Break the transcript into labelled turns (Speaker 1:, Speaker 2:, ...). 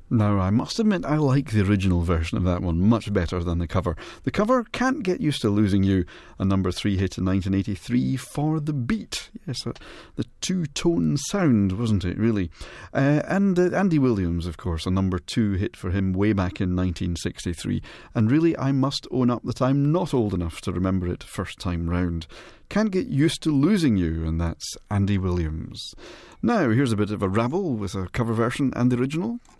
Speaker 1: Now, I must admit I like the original version of that one much better than the cover. The cover, Can't Get Used to Losing You, a number 3 hit in 1983 for The Beat. Yes, the two-tone sound, wasn't it, really? And Andy Williams, of course, a number 2 hit for him way back in 1963. And really, I must own up that I'm not old enough to remember it first time round. Can't Get Used to Losing You, and that's Andy Williams. Now, here's a bit of a rabble with a cover version and the original.